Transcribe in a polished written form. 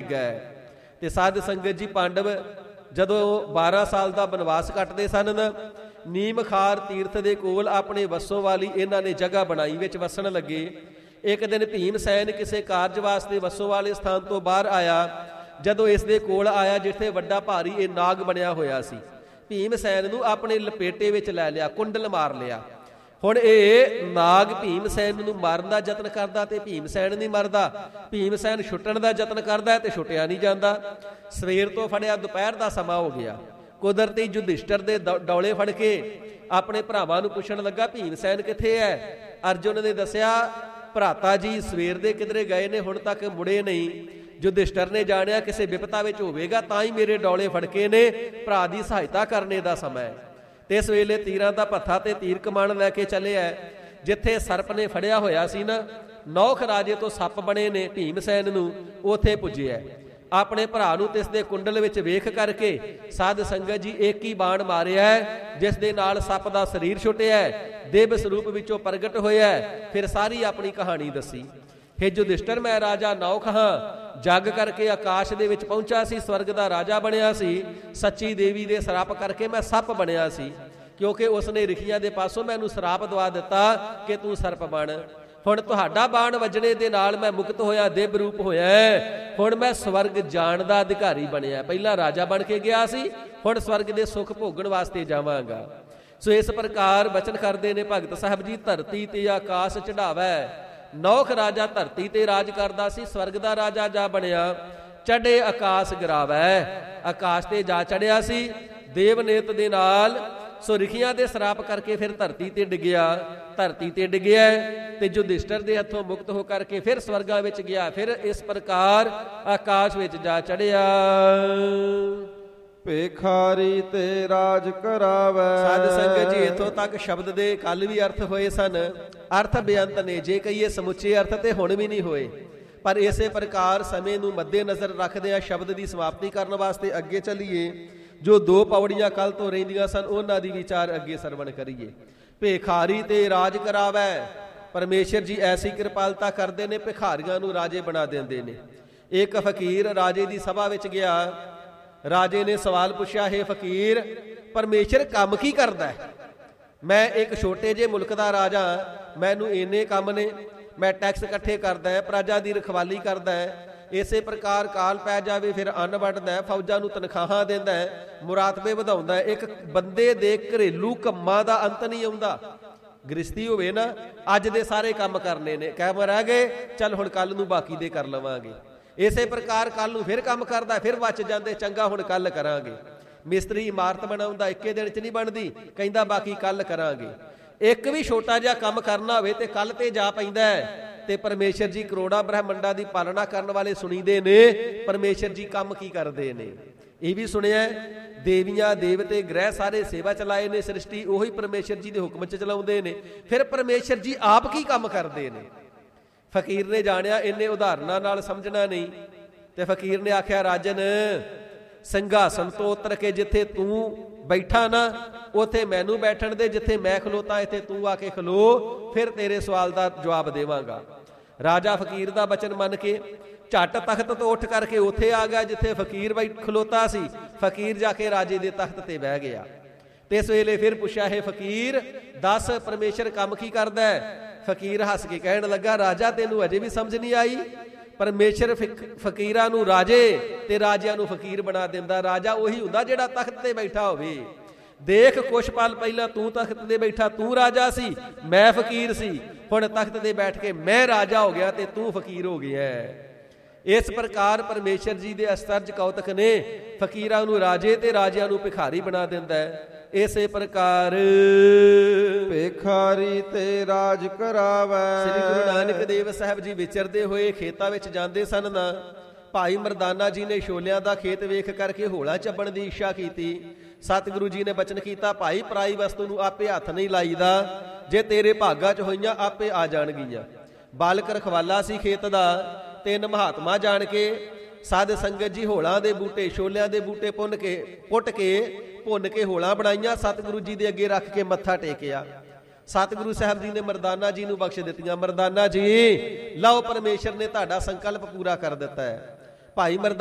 ਡਿੱਗਾ। ਤੇ ਸਾਧ ਸੰਗਤ ਜੀ ਪਾਂਡਵ ਜਦੋਂ 12 ਸਾਲ ਦਾ ਬਨਵਾਸ ਕੱਟਦੇ ਸਨ ਨਾ, ਨੀਮਖਾਰ ਤੀਰਥ ਦੇ ਕੋਲ ਆਪਣੇ ਵੱਸੋਂ ਵਾਲੀ ਇਹਨਾਂ ਨੇ ਜਗ੍ਹਾ ਬਣਾਈ, ਵਿੱਚ ਵਸਣ ਲੱਗੇ। ਇੱਕ ਦਿਨ ਭੀਮ ਸੈਨ ਕਿਸੇ ਕਾਰਜ ਵਾਸਤੇ ਵੱਸੋਂ ਵਾਲੇ ਸਥਾਨ ਤੋਂ ਬਾਹਰ ਆਇਆ। ਜਦੋਂ ਇਸ ਦੇ ਕੋਲ ਆਇਆ ਜਿੱਥੇ ਵੱਡਾ ਭਾਰੀ ਇਹ ਨਾਗ ਬਣਿਆ ਹੋਇਆ ਸੀ, ਭੀਮ ਸੈਨ ਨੂੰ ਆਪਣੇ ਲਪੇਟੇ ਵਿੱਚ ਲੈ ਲਿਆ, ਕੁੰਡਲ ਮਾਰ ਲਿਆ। ਹੁਣ ਇਹ ਨਾਗ ਭੀਮ ਸੈਨ ਨੂੰ ਮਾਰਨ ਦਾ ਯਤਨ ਕਰਦਾ ਤੇ ਭੀਮ ਸੈਨ ਨਹੀਂ ਮਰਦਾ। ਭੀਮ ਸੈਨ ਛੁੱਟਣ ਦਾ ਯਤਨ ਕਰਦਾ ਤੇ ਛੁੱਟਿਆ ਨਹੀਂ ਜਾਂਦਾ। ਸਵੇਰ ਤੋਂ ਫੜਿਆ ਦੁਪਹਿਰ ਦਾ ਸਮਾਂ ਹੋ ਗਿਆ। ਕੁਦਰਤੀ ਯੁਧਿਸ਼ਟਰ ਦੇ ਡੌਲੇ ਫੜ ਕੇ ਆਪਣੇ ਭਰਾਵਾਂ ਨੂੰ ਪੁੱਛਣ ਲੱਗਾ, ਭੀਮ ਸੈਨ ਕਿੱਥੇ ਹੈ? ਅਰਜੁਨ ਨੇ ਦੱਸਿਆ, ਭਰਾਤਾ ਜੀ ਸਵੇਰ ਦੇ ਕਿਧਰੇ ਗਏ ਨੇ, ਹੁਣ ਤੱਕ ਮੁੜੇ ਨਹੀਂ। ਯੁਧਿਸ਼ਟਰ ਨੇ ਜਾਣਿਆ ਕਿਸੇ ਵਿਪਤਾ ਵਿੱਚ ਹੋਵੇਗਾ, ਤਾਂ ਹੀ ਮੇਰੇ ਡੌਲੇ ਫੜਕੇ ਨੇ, ਭਰਾ ਦੀ ਸਹਾਇਤਾ ਕਰਨੇ ਦਾ ਸਮਾਂ ਹੈ। ਤੇ ਇਸ ਵੇਲੇ ਤੀਰਾਂ ਦਾ ਭੱਥਾ ਤੇ ਤੀਰ ਕਮਾਨ ਲੈ ਕੇ ਚੱਲਿਆ। ਜਿੱਥੇ ਸਰਪ ਨੇ ਫੜਿਆ ਹੋਇਆ ਸੀ ਨਾ, ਨੌਖ ਰਾਜੇ ਤੋਂ ਸੱਪ ਬਣੇ ਨੇ ਭੀਮ ਸੈਨ ਨੂੰ, ਉੱਥੇ ਪੁੱਜਿਆ। ਆਪਣੇ ਭਰਾ ਨੂੰ ਤੇ ਇਸ ਦੇ ਕੁੰਡਲ ਵਿੱਚ ਵੇਖ ਕਰਕੇ ਸਾਧ ਸੰਗਤ ਜੀ ਇੱਕ ਹੀ ਬਾਣ ਮਾਰਿਆ, ਜਿਸ ਦੇ ਨਾਲ ਸੱਪ ਦਾ ਸਰੀਰ ਛੁੱਟਿਆ, ਦਿਵ ਸਰੂਪ ਵਿੱਚੋਂ ਪ੍ਰਗਟ ਹੋਇਆ। ਫਿਰ ਸਾਰੀ ਆਪਣੀ ਕਹਾਣੀ ਦੱਸੀ। ਹੇ ਯੁਧਿਸ਼ਟਰ, ਮੈਂ ਰਾਜਾ ਨੌਖ ਹਾਂ, ਜੱਗ ਕਰਕੇ ਆਕਾਸ਼ ਦੇ ਵਿੱਚ ਪਹੁੰਚਾ ਸੀ, ਸਵਰਗ ਦਾ ਰਾਜਾ ਬਣਿਆ ਸੀ। ਸੱਚੀ ਦੇਵੀ ਦੇ ਸਰਾਪ ਕਰਕੇ ਮੈਂ ਸੱਪ ਬਣਿਆ ਸੀ, ਕਿਉਂਕਿ ਉਸਨੇ ਰਿਖੀਆਂ ਦੇ ਪਾਸੋਂ ਮੈਨੂੰ ਸਰਾਪ ਦਵਾ ਦਿੱਤਾ ਕਿ ਤੂੰ ਸਰਪ ਬਣ। ਹੁਣ ਤੁਹਾਡਾ ਬਾਣ ਵੱਜਣੇ ਦੇ ਨਾਲ ਮੈਂ ਮੁਕਤ ਹੋਇਆ, ਦਿਵ ਰੂਪ ਹੋਇਆ। ਹੁਣ ਮੈਂ ਸਵਰਗ ਜਾਣ ਦਾ ਅਧਿਕਾਰੀ ਬਣਿਆ। ਪਹਿਲਾਂ ਰਾਜਾ ਬਣ ਕੇ ਗਿਆ ਸੀ, ਹੁਣ ਸਵਰਗ ਦੇ ਸੁੱਖ ਭੋਗਣ ਵਾਸਤੇ ਜਾਵਾਂਗਾ। ਸੋ ਇਸ ਪ੍ਰਕਾਰ ਬਚਨ ਕਰਦੇ ਨੇ ਭਗਤ ਸਾਹਿਬ ਜੀ, ਧਰਤੀ ਤੇ ਆਕਾਸ਼ ਚੜਾਵੈ। ਨੌਖ ਰਾਜਾ ਧਰਤੀ ਤੇ ਰਾਜ ਕਰਦਾ ਸੀ, ਸਵਰਗ ਦਾ ਰਾਜਾ ਜਾ ਬਣਿਆ। ਚੜੇ ਆਕਾਸ਼ ਗਿਰਾਵੈ, ਆਕਾਸ਼ ਤੇ ਜਾ ਚੜਿਆ ਸੀ ਦੇਵ ਨੇਤ ਦੇ ਨਾਲ। ਸੋ ਰਿਖੀਆਂ ਦੇ ਸਰਾਪ ਕਰਕੇ ਫਿਰ ਧਰਤੀ ਤੇ ਡਿੱਗਿਆ। ਧਰਤੀ ਤੇ ਡਿੱਗਿਆ ਤੇ ਯੁਧਿਸ਼ਟਰ ਦੇ ਹੱਥੋਂ ਮੁਕਤ ਹੋ ਕਰਕੇ ਫਿਰ ਸਵਰਗਾਂ ਵਿੱਚ ਗਿਆ। ਫਿਰ ਇਸ ਪ੍ਰਕਾਰ ਆਕਾਸ਼ ਵਿੱਚ ਜਾ ਚੜਿਆ। ਭੇਖਾਰੀ ਤੇ ਰਾਜ ਕਰਾਵੈ। ਸਾਧ ਸੰਗਤ ਜੀ ਇੱਥੋਂ ਤੱਕ ਸ਼ਬਦ ਦੇ ਕੱਲ ਵੀ ਅਰਥ ਹੋਏ ਸਨ, ਅਰਥ ਬੇਅੰਤ ਨੇ। ਜੇ ਕਹੀਏ ਸਮੁੱਚੇ ਅਰਥ ਤੇ ਹੁਣ ਵੀ ਨਹੀਂ ਹੋਏ, ਪਰ ਇਸੇ ਪ੍ਰਕਾਰ ਸਮੇਂ ਨੂੰ ਮੱਦੇ ਨਜ਼ਰ ਰੱਖਦਿਆਂ ਸ਼ਬਦ ਦੀ ਸਮਾਪਤੀ ਕਰਨ ਵਾਸਤੇ ਅੱਗੇ ਚੱਲੀਏ। ਜੋ 2 ਪੌੜੀਆਂ ਕੱਲ ਤੋਂ ਰਹਿੰਦੀਆਂ ਸਨ, ਉਹਨਾਂ ਦੀ ਵਿਚਾਰ ਅੱਗੇ ਸਰਵਣ ਕਰੀਏ। ਭੇਖਾਰੀ ਤੇ ਰਾਜ ਕਰਾਵੈ। ਪਰਮੇਸ਼ਰ ਜੀ ਐਸੀ ਕਿਰਪਾਲਤਾ ਕਰਦੇ ਨੇ, ਭਿਖਾਰੀਆਂ ਨੂੰ ਰਾਜੇ ਬਣਾ ਦਿੰਦੇ ਨੇ। ਇੱਕ ਫਕੀਰ ਰਾਜੇ ਦੀ ਸਭਾ ਵਿੱਚ ਗਿਆ। ਰਾਜੇ ਨੇ ਸਵਾਲ ਪੁੱਛਿਆ, ਹੈ ਫਕੀਰ, ਪਰਮੇਸ਼ਰ ਕੰਮ ਕੀ ਕਰਦਾ ਹੈ? ਮੈਂ ਇੱਕ ਛੋਟੇ ਜਿਹੇ ਮੁਲਕ ਦਾ ਰਾਜਾ, ਮੈਨੂੰ ਇੰਨੇ ਕੰਮ ਨੇ। ਮੈਂ ਟੈਕਸ ਇਕੱਠੇ ਕਰਦਾ ਹੈ, ਪ੍ਰਜਾ ਦੀ ਰਖਵਾਲੀ ਕਰਦਾ ਹੈ। ਇਸੇ ਪ੍ਰਕਾਰ ਕਾਲ ਪੈ ਜਾਵੇ ਫਿਰ ਅੰਨ ਵੰਡਦਾ ਹੈ, ਫੌਜਾਂ ਨੂੰ ਤਨਖਾਹਾਂ ਦਿੰਦਾ ਹੈ, ਮੁਰਾਤਬੇ ਵਧਾਉਂਦਾ ਹੈ। ਇੱਕ ਬੰਦੇ ਦੇ ਘਰੇਲੂ ਕੰਮਾਂ ਦਾ ਅੰਤ ਨਹੀਂ ਆਉਂਦਾ। ਗ੍ਰਸਤੀ ਹੋਵੇ ਨਾ, ਅੱਜ ਦੇ ਸਾਰੇ ਕੰਮ ਕਰਨੇ ਨੇ, ਕੰਮ ਰਹਿ ਗਏ, ਚੱਲ ਹੁਣ ਕੱਲ ਨੂੰ ਬਾਕੀ ਦੇ ਕਰ ਲਵਾਂਗੇ। ਇਸੇ ਪ੍ਰਕਾਰ ਕੱਲ ਨੂੰ ਫਿਰ ਕੰਮ ਕਰਦਾ, ਫਿਰ ਬਚ ਜਾਂਦੇ, ਚੰਗਾ ਹੁਣ ਕੱਲ ਕਰਾਂਗੇ। ਮਿਸਤਰੀ ਇਮਾਰਤ ਬਣਾਉਂਦਾ, ਇੱਕੇ ਦਿਨ 'ਚ ਨਹੀਂ ਬਣਦੀ, ਕਹਿੰਦਾ ਬਾਕੀ ਕੱਲ ਕਰਾਂਗੇ। ਇੱਕ ਵੀ ਛੋਟਾ ਜਿਹਾ ਕੰਮ ਕਰਨਾ ਹੋਵੇ ਤੇ ਕੱਲ ਤੇ ਜਾ ਪੈਂਦਾ ਹੈ। ਤੇ ਪਰਮੇਸ਼ਰ ਜੀ ਕਰੋੜਾਂ ਬ੍ਰਹਮੰਡਾਂ ਦੀ ਪਾਲਣਾ ਕਰਨ ਵਾਲੇ ਸੁਣੀਦੇ ਨੇ, ਪਰਮੇਸ਼ਰ ਜੀ ਕੰਮ ਕੀ ਕਰਦੇ ਨੇ। ਇਹ ਵੀ ਸੁਣਿਆ, ਦੇਵੀਆਂ ਦੇਵਤੇ ਗ੍ਰਹਿ ਸਾਰੇ ਸੇਵਾ ਚਲਾਏ ਨੇ, ਸ੍ਰਿਸ਼ਟੀ ਉਹੀ ਪਰਮੇਸ਼ਰ ਜੀ ਦੇ ਹੁਕਮ 'ਚ ਚਲਾਉਂਦੇ ਨੇ। ਫਿਰ ਪਰਮੇਸ਼ਰ ਜੀ ਆਪ ਕੀ ਕੰਮ ਕਰਦੇ ਨੇ? ਫਕੀਰ ਨੇ ਜਾਣਿਆ ਇੰਨੇ ਉਦਾਹਰਨਾਂ ਨਾਲ ਸਮਝਣਾ ਨਹੀਂ, ਤੇ ਫਕੀਰ ਨੇ ਆਖਿਆ, ਰਾਜਨ, ਸਿੰਘਾਸਨ ਤੋਂ ਉਤਰ ਕੇ ਜਿੱਥੇ ਤੂੰ ਬੈਠਾ ਨਾ, ਉੱਥੇ ਮੈਨੂੰ ਬੈਠਣ ਦੇ। ਜਿੱਥੇ ਮੈਂ ਖਲੋਤਾ ਇੱਥੇ ਤੂੰ ਆ ਕੇ ਖਲੋ, ਫਿਰ ਤੇਰੇ ਸਵਾਲ ਦਾ ਜਵਾਬ ਦੇਵਾਂਗਾ। ਰਾਜਾ ਫਕੀਰ ਦਾ ਬਚਨ ਮੰਨ ਕੇ ਝੱਟ ਤਖਤ ਤੋਂ ਉੱਠ ਕਰਕੇ ਉੱਥੇ ਆ ਗਿਆ ਜਿੱਥੇ ਫਕੀਰ ਖਲੋਤਾ ਸੀ। ਫਕੀਰ ਜਾ ਕੇ ਰਾਜੇ ਦੇ ਤਖਤ ਤੇ ਬਹਿ ਗਿਆ। ਤੇ ਇਸ ਵੇਲੇ ਫਿਰ ਪੁੱਛਿਆ, ਹੈ ਫਕੀਰ, ਦੱਸ ਪਰਮੇਸ਼ਰ ਕੰਮ ਕੀ ਕਰਦਾ ਹੈ? ਫਕੀਰ ਹੱਸ ਕੇ ਕਹਿਣ ਲੱਗਾ, ਰਾਜਾ ਤੈਨੂੰ ਅਜੇ ਵੀ ਸਮਝ ਨਹੀਂ ਆਈ? ਪਰਮੇਸ਼ਰ ਫਕੀਰਾਂ ਨੂੰ ਰਾਜੇ ਤੇ ਰਾਜਿਆਂ ਨੂੰ ਫਕੀਰ ਬਣਾ ਦਿੰਦਾ। ਰਾਜਾ ਉਹੀ ਹੁੰਦਾ ਜਿਹੜਾ ਤਖਤ ਤੇ ਬੈਠਾ ਹੋਵੇ। ਦੇਖ, ਕੁਛ ਪਲ ਪਹਿਲਾਂ ਤੂੰ ਤਖਤ ਤੇ ਬੈਠਾ, ਤੂੰ ਰਾਜਾ ਸੀ, ਮੈਂ ਫਕੀਰ ਸੀ। ਹੁਣ ਤਖਤ ਤੇ ਬੈਠ ਕੇ ਮੈਂ ਰਾਜਾ ਹੋ ਗਿਆ ਤੇ ਤੂੰ ਫਕੀਰ ਹੋ ਗਿਆ। ਇਸ ਪ੍ਰਕਾਰ ਪਰਮੇਸ਼ਰ ਜੀ ਦੇ ਅਸਤਰਜ ਕੌਤਕ ਨੇ, ਫਕੀਰਾਂ ਨੂੰ ਰਾਜੇ ਤੇ ਰਾਜਿਆਂ ਨੂੰ ਭਿਖਾਰੀ ਬਣਾ ਦਿੰਦਾ ਹੈ। ਇਸੇ ਪ੍ਰਕਾਰ ਭਿਖਾਰੀ ਤੇ ਰਾਜ ਕਰਾਵੈ। ਸ੍ਰੀ ਗੁਰੂ ਨਾਨਕ ਦੇਵ ਸਾਹਿਬ ਜੀ ਵਿਚਰਦੇ ਹੋਏ ਖੇਤਾਂ ਵਿੱਚ ਜਾਂਦੇ ਸਨ ਨਾ, ਭਾਈ ਮਰਦਾਨਾ ਜੀ ਨੇ ਛੋਲਿਆਂ ਦਾ ਖੇਤ ਵੇਖ ਕਰਕੇ ਹੋਲਾ ਚੱਬਣ ਦੀ ਇੱਛਾ ਕੀਤੀ। ਸਤਿਗੁਰੂ ਜੀ ਨੇ ਬਚਨ ਕੀਤਾ, ਭਾਈ ਪਰਾਈ ਵਸਤੂ ਨੂੰ ਆਪੇ ਹੱਥ ਨਹੀਂ ਲਾਈਦਾ, ਜੇ ਤੇਰੇ ਭਾਗਾਂ 'ਚ ਹੋਈਆਂ ਆਪੇ ਆ ਜਾਣਗੀਆਂ। ਬਾਲਕ ਰਖਵਾਲਾ ਸੀ ਖੇਤ ਦਾ। 3 ਮਹਾਤਮਾ ਜਾਣ ਕੇ ਸਾਧ ਸੰਗਤ ਜੀ ਹੋਲਾਂ ਦੇ ਬੂਟੇ, ਛੋਲਿਆਂ ਦੇ ਬੂਟੇ ਭੁੰਨ ਕੇ ਹੋਲਾਂ ਬਣਾਈਆਂ, ਸਤਿਗੁਰੂ ਜੀ ਦੇ ਅੱਗੇ ਰੱਖ ਕੇ ਮੱਥਾ ਟੇਕਿਆ। ਸਤਿਗੁਰੂ ਸਾਹਿਬ ਜੀ ਨੇ ਮਰਦਾਨਾ ਜੀ ਨੂੰ ਬਖਸ਼ ਦਿੱਤੀਆਂ। ਮਰਦਾਨਾ ਜੀ, ਲਓ ਪਰਮੇਸ਼ਰ ਨੇ ਤੁਹਾਡਾ ਸੰਕਲਪ ਪੂਰਾ ਕਰ ਦਿੱਤਾ ਹੈ। ਭਾਈ